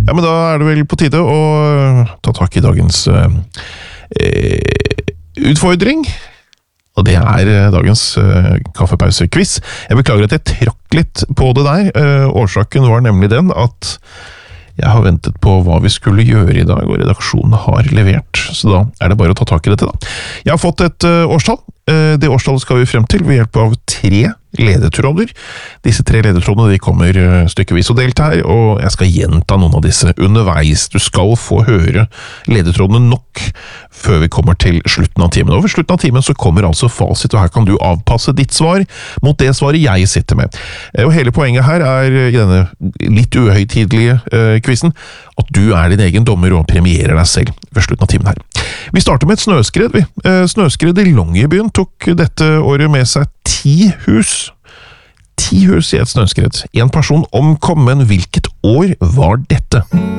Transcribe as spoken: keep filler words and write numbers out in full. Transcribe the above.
Ja, men da er det vel på tide å ta tak i dagens uh, utfordring. Og det er dagens uh, kaffepause-quiz. Jeg beklager at jeg trakk litt på det der. Uh, årsaken var nemlig den at jeg har ventet på hva vi skulle gjøre i dag, og redaksjonen har levert. Så da er det bare å ta tak i dette da. Jeg har fått et uh, årstall. Uh, det årstallet skal vi frem til ved hjelp av tre ledetråder. Disse tre ledetrådene de kommer uh, stykkevis og delt her, og jeg skal gjenta noen av disse underveis. Du skal få høre ledetrådene nok før vi kommer til slutten av timen. Og ved slutten av timen så kommer altså fasit, og her kan du avpasse ditt svar mot det svaret jeg sitter med. Uh, og hele poenget her er i denne litt uhøytidelige uh, quizen, at du er din egen dommer og premierer deg selv ved slutten av timen her. Vi starter med et snøskred. Vi. Snøskred i Longyearbyen tok dette året med seg ti hus. Ti hus i et snøskred. En person omkom, men hvilket år var dette?